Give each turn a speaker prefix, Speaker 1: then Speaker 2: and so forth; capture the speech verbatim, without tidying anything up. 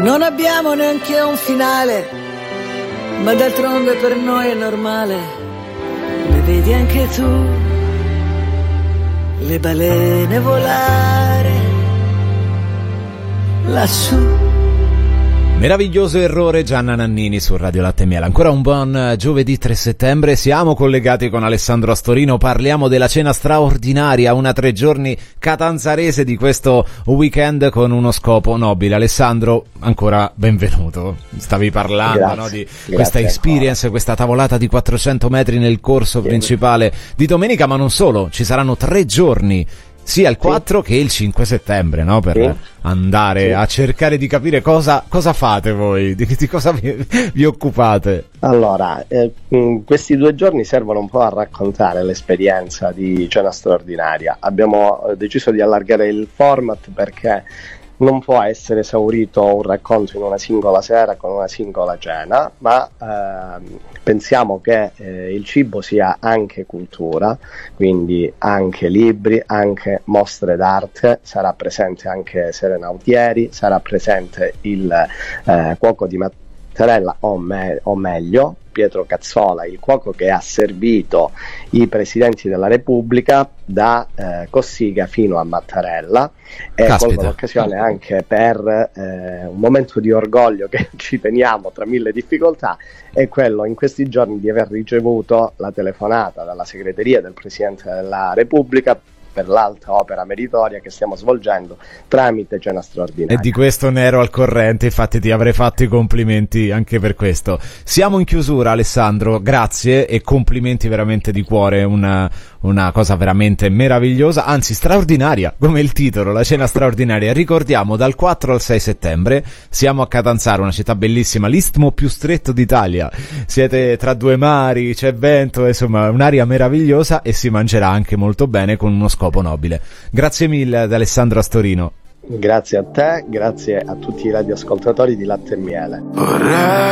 Speaker 1: Non abbiamo neanche un finale, ma d'altronde per noi è normale. Le vedi anche tu, le balene volare lassù.
Speaker 2: Meraviglioso errore, Gianna Nannini su Radio Latte e Miele. Ancora un buon giovedì tre settembre, siamo collegati con Alessandro Astorino, parliamo della cena straordinaria, una tre giorni catanzarese di questo weekend con uno scopo nobile. Alessandro, ancora benvenuto. Stavi parlando,
Speaker 3: grazie,
Speaker 2: no, di
Speaker 3: grazie
Speaker 2: questa experience, ancora. Questa tavolata di quattrocento metri nel corso sì. principale di domenica, ma non solo, ci saranno tre giorni. Sia il quattro sì. che il cinque settembre, no? Per sì. andare sì. a cercare di capire cosa, cosa fate voi, di, di cosa vi, vi occupate.
Speaker 3: Allora, eh, questi due giorni servono un po' a raccontare l'esperienza di Cena Straordinaria. Abbiamo deciso di allargare il format perché non può essere esaurito un racconto in una singola sera con una singola cena, ma ehm, pensiamo che eh, il cibo sia anche cultura, quindi anche libri, anche mostre d'arte, sarà presente anche Serena Autieri, sarà presente il eh, cuoco di Mattarella, o, me- o meglio Pietro Cazzola, il cuoco che ha servito i presidenti della Repubblica da eh, Cossiga fino a Mattarella, e colgo l'occasione anche per eh, un momento di orgoglio che ci teniamo tra mille difficoltà, è quello in questi giorni di aver ricevuto la telefonata dalla segreteria del Presidente della Repubblica per l'alta opera meritoria che stiamo svolgendo tramite Cena Straordinaria.
Speaker 2: E di questo ne ero al corrente, infatti ti avrei fatto i complimenti anche per questo. Siamo in chiusura, Alessandro, grazie e complimenti veramente di cuore, una, una cosa veramente meravigliosa, anzi straordinaria, come il titolo, la Cena Straordinaria. Ricordiamo, dal quattro al sei settembre siamo a Catanzaro, una città bellissima, l'istmo più stretto d'Italia, siete tra due mari, c'è vento, insomma un'aria meravigliosa e si mangerà anche molto bene con uno scopo nobile. Grazie mille ad Alessandro Astorino.
Speaker 3: Grazie a te, grazie a tutti i radioascoltatori di Latte e Miele.